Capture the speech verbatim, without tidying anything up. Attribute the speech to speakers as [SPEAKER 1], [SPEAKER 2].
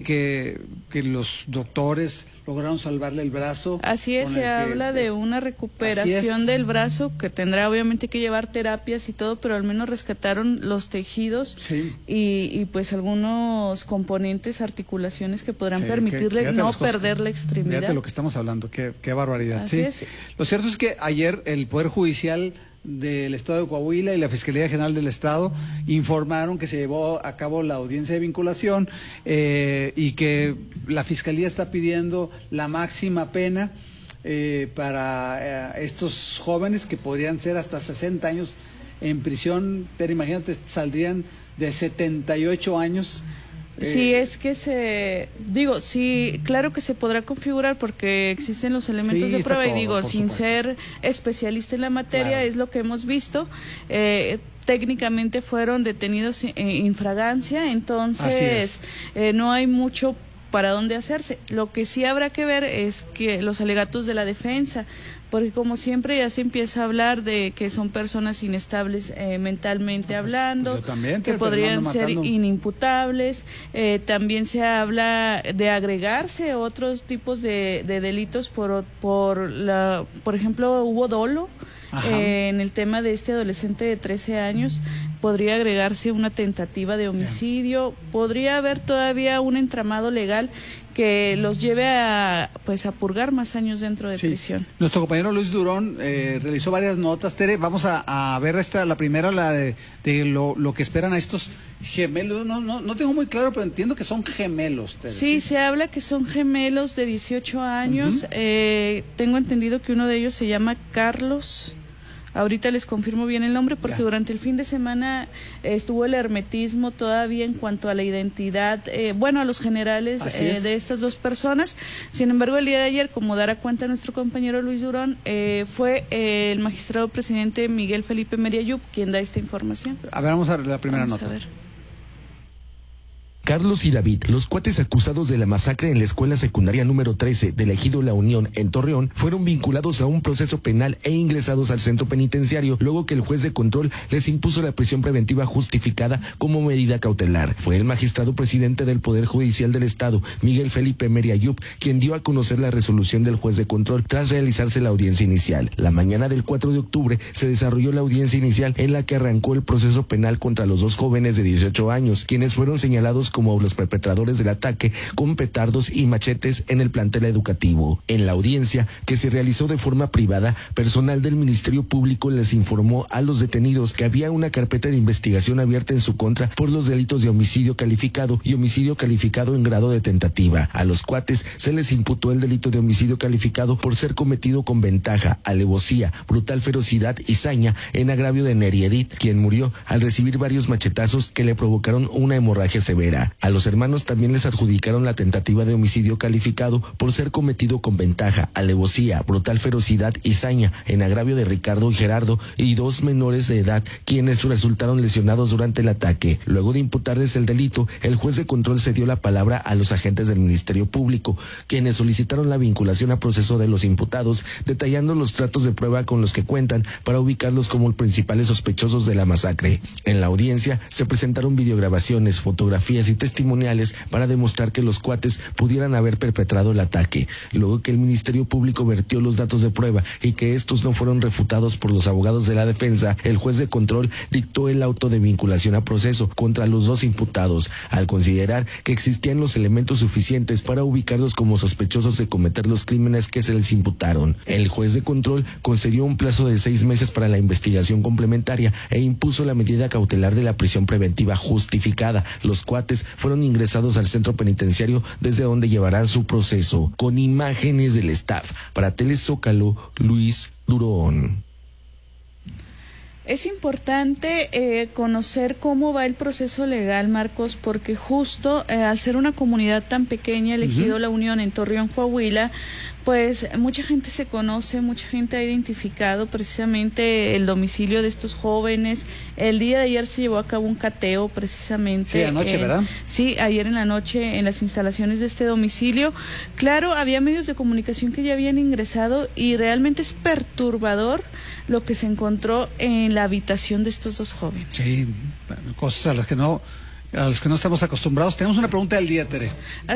[SPEAKER 1] que, que los doctores lograron salvarle el brazo.
[SPEAKER 2] Así es, se habla
[SPEAKER 1] que,
[SPEAKER 2] de una recuperación del brazo que tendrá obviamente que llevar terapias y todo, pero al menos rescataron los tejidos sí. y, y pues algunos componentes, articulaciones que podrán sí, permitirle que, no perder la extremidad.
[SPEAKER 1] Fíjate lo que estamos hablando, qué, qué barbaridad.
[SPEAKER 2] Así
[SPEAKER 1] sí.
[SPEAKER 2] es.
[SPEAKER 1] Lo cierto es que ayer el Poder Judicial del Estado de Coahuila y la Fiscalía General del Estado informaron que se llevó a cabo la audiencia de vinculación eh, y que la Fiscalía está pidiendo la máxima pena eh, para eh, estos jóvenes que podrían ser hasta sesenta años en prisión, pero imagínate, saldrían de setenta y ocho años.
[SPEAKER 2] Sí, es que se, digo, sí, claro que se podrá configurar porque existen los elementos
[SPEAKER 1] sí,
[SPEAKER 2] de prueba
[SPEAKER 1] todo,
[SPEAKER 2] y digo, sin
[SPEAKER 1] supuesto.
[SPEAKER 2] ser especialista en la materia, claro. Es lo que hemos visto. Eh, técnicamente fueron detenidos en infragancia, entonces eh, no hay mucho para dónde hacerse. Lo que sí habrá que ver es que los alegatos de la defensa, porque como siempre ya se empieza a hablar de que son personas inestables eh, mentalmente hablando,
[SPEAKER 1] también,
[SPEAKER 2] que podrían ser inimputables, eh, también se habla de agregarse otros tipos de, de delitos por, por, la, por ejemplo, hubo dolo. Eh, en el tema de este adolescente de trece años, podría agregarse una tentativa de homicidio, Bien. podría haber todavía un entramado legal que los lleve a pues a purgar más años dentro de sí. prisión.
[SPEAKER 1] Nuestro compañero Luis Durón eh, realizó varias notas, Tere, vamos a, a ver esta, la primera, la de, de lo, lo que esperan a estos gemelos, no, no, no tengo muy claro, pero entiendo que son gemelos, Tere.
[SPEAKER 2] Sí, se habla que son gemelos de dieciocho años, uh-huh. eh, tengo entendido que uno de ellos se llama Carlos. Ahorita les confirmo bien el nombre porque ya. durante el fin de semana eh, estuvo el hermetismo todavía en cuanto a la identidad, eh, bueno, a los generales eh, de estas dos personas. Sin embargo, el día de ayer, como dará cuenta nuestro compañero Luis Durón, eh, fue eh, el magistrado presidente Miguel Felipe Meriayup quien da esta información.
[SPEAKER 1] A ver, vamos a ver la primera
[SPEAKER 2] vamos
[SPEAKER 1] nota.
[SPEAKER 2] A ver.
[SPEAKER 3] Carlos y David, los cuates acusados de la masacre en la escuela secundaria número trece del ejido La Unión en Torreón, fueron vinculados a un proceso penal e ingresados al centro penitenciario, luego que el juez de control les impuso la prisión preventiva justificada como medida cautelar. Fue el magistrado presidente del Poder Judicial del Estado, Miguel Felipe Meriayup, quien dio a conocer la resolución del juez de control tras realizarse la audiencia inicial. La mañana del cuatro de octubre se desarrolló la audiencia inicial en la que arrancó el proceso penal contra los dos jóvenes de dieciocho años, quienes fueron señalados como los perpetradores del ataque con petardos y machetes en el plantel educativo. En la audiencia, que se realizó de forma privada, personal del Ministerio Público les informó a los detenidos que había una carpeta de investigación abierta en su contra por los delitos de homicidio calificado y homicidio calificado en grado de tentativa. A los cuates se les imputó el delito de homicidio calificado por ser cometido con ventaja, alevosía, brutal ferocidad y saña en agravio de Neri Edith, quien murió al recibir varios machetazos que le provocaron una hemorragia severa. A los hermanos también les adjudicaron la tentativa de homicidio calificado por ser cometido con ventaja, alevosía, brutal ferocidad y saña en agravio de Ricardo y Gerardo y dos menores de edad, quienes resultaron lesionados durante el ataque. Luego de imputarles el delito, el juez de control cedió la palabra a los agentes del Ministerio Público, quienes solicitaron la vinculación a proceso de los imputados, detallando los tratos de prueba con los que cuentan para ubicarlos como los principales sospechosos de la masacre. En la audiencia se presentaron videograbaciones, fotografías y testimoniales para demostrar que los cuates pudieran haber perpetrado el ataque. Luego que el Ministerio Público vertió los datos de prueba y que estos no fueron refutados por los abogados de la defensa, el juez de control dictó el auto de vinculación a proceso contra los dos imputados, al considerar que existían los elementos suficientes para ubicarlos como sospechosos de cometer los crímenes que se les imputaron. El juez de control concedió un plazo de seis meses para la investigación complementaria e impuso la medida cautelar de la prisión preventiva justificada. Los cuates fueron ingresados al centro penitenciario desde donde llevarán su proceso. Con imágenes del staff, para Telezócalo, Luis Durón.
[SPEAKER 2] Es importante eh, conocer cómo va el proceso legal, Marcos, porque justo eh, al ser una comunidad tan pequeña, elegido uh-huh. La Unión en Torreón, Coahuila, pues mucha gente se conoce, mucha gente ha identificado precisamente el domicilio de estos jóvenes. El día de ayer se llevó a cabo un cateo precisamente.
[SPEAKER 1] Sí, anoche, eh, ¿verdad?
[SPEAKER 2] Sí, ayer en la noche en las instalaciones de este domicilio. Claro, había medios de comunicación que ya habían ingresado y realmente es perturbador lo que se encontró en la habitación de estos dos jóvenes.
[SPEAKER 1] Sí, cosas a las que no, a las que no estamos acostumbrados. Tenemos una pregunta del día, Tere.